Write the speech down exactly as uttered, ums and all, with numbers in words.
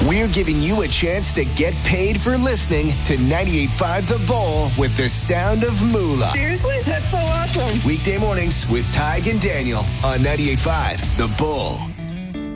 We're giving you a chance to get paid for listening to ninety-eight point five The Bull with the sound of moolah. Seriously? That's so awesome. Weekday mornings with Tig and Daniel on ninety-eight point five The Bull.